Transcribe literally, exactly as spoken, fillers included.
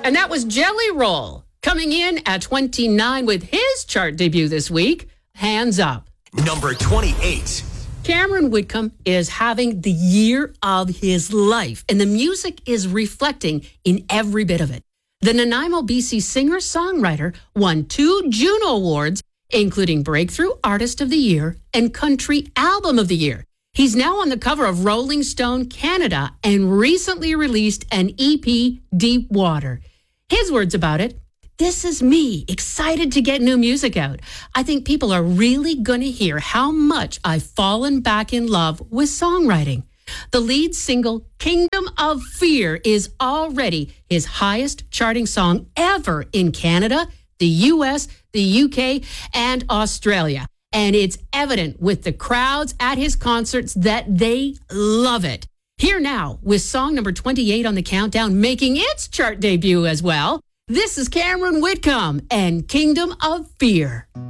And that was Jelly Roll, coming in at twenty-nine with his chart debut this week, Hands Up. Number twenty-eight. Cameron Whitcomb is having the year of his life, and the music is reflecting in every bit of it. The Nanaimo, B C singer-songwriter won two Juno Awards, including Breakthrough Artist of the Year and Country Album of the Year. He's now on the cover of Rolling Stone Canada and recently released an E P, Deep Water. His words about it: "This is me, excited to get new music out. I think people are really going to hear how much I've fallen back in love with songwriting." The lead single, Kingdom of Fear, is already his highest charting song ever in Canada, the U S, the U K, and Australia. And it's evident with the crowds at his concerts that they love it. Here now, with song number twenty-eight on the countdown, making its chart debut as well, this is Cameron Whitcomb and Kingdom of Fear.